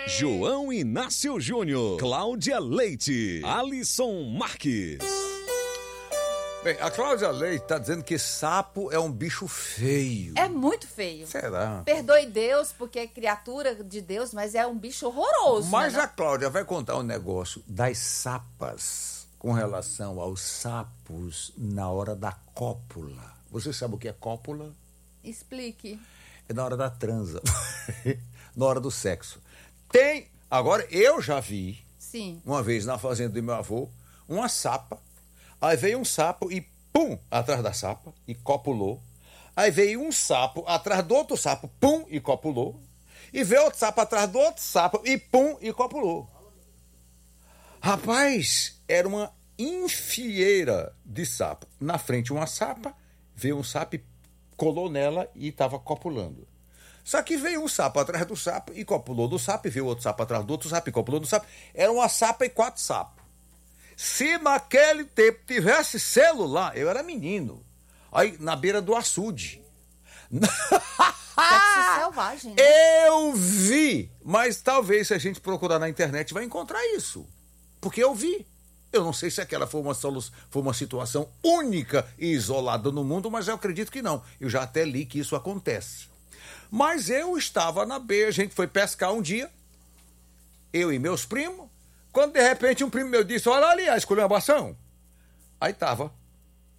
João Inácio Júnior, Cláudia Leite, Alisson Marques. Bem, a Cláudia Leite está dizendo que sapo é um bicho feio. É muito feio. Será? Perdoe Deus, porque é criatura de Deus, mas é um bicho horroroso. Mas né? a Cláudia vai contar um negócio das sapas com relação aos sapos na hora da cópula. Você sabe o que é cópula? Explique. É na hora da transa, na hora do sexo. Agora eu já vi, Sim. uma vez na fazenda do meu avô, uma sapa. Aí veio um sapo e pum, atrás da sapa e copulou. Aí veio um sapo atrás do outro sapo, pum, e copulou. E veio outro sapo atrás do outro sapo e pum, e copulou. Rapaz, era uma infieira de sapo. Na frente uma sapa, veio um sapo e colou nela e estava copulando. Só que veio um sapo atrás do sapo e copulou do sapo, e veio outro sapo atrás do outro sapo e copulou do sapo. Era uma sapa e 4 sapos. Se naquele tempo tivesse celular, eu era menino. Aí, na beira do açude. Sexo selvagem, né? Eu vi, mas talvez se a gente procurar na internet vai encontrar isso. Porque eu vi. Eu não sei se aquela foi uma situação única e isolada no mundo, mas eu acredito que não. Eu já até li que isso acontece. Mas eu estava na beira, a gente foi pescar um dia, eu e meus primos, quando de repente um primo meu disse, olha ali a esculhambação. Aí tava